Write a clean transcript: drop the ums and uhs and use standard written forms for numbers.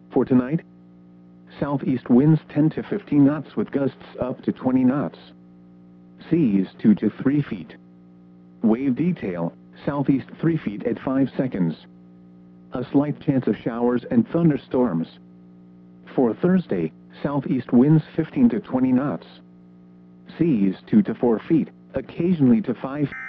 For tonight, southeast winds 10 to 15 knots with gusts up to 20 knots. Seas 2 to 3 feet. Wave detail, southeast 3 feet at 5 seconds. A slight chance of showers and thunderstorms. For Thursday, southeast winds 15 to 20 knots. Seas 2 to 4 feet, occasionally to 5